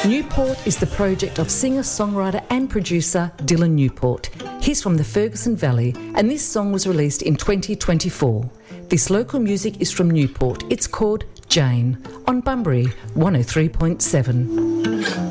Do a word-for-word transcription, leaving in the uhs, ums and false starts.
Newport is the project of singer, songwriter and producer Dylan Newport. He's from the Ferguson Valley and this song was released in twenty twenty-four. This local music is from Newport. It's called Jane on Bunbury one oh three point seven.